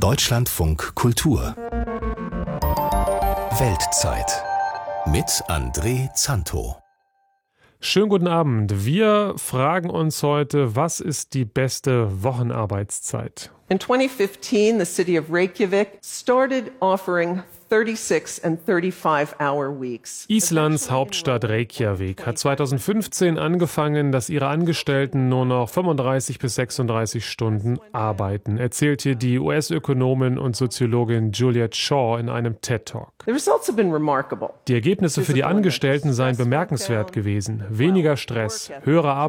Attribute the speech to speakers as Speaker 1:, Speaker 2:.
Speaker 1: Deutschlandfunk Kultur Weltzeit mit André Zanto.
Speaker 2: Schönen guten Abend. Wir fragen uns heute, was ist die beste Wochenarbeitszeit?
Speaker 3: In 2015, the city of Reykjavik started offering 36 and 35-hour weeks.
Speaker 2: Islands Hauptstadt Reykjavik hat 2015 angefangen, dass ihre Angestellten nur noch 35 bis 36 Stunden arbeiten, erzählt hier die US-Ökonomin und Soziologin Juliet Shaw in einem TED-Talk.
Speaker 3: The results have been remarkable.
Speaker 2: Die Ergebnisse für die Angestellten seien bemerkenswert gewesen. Weniger Stress, höhere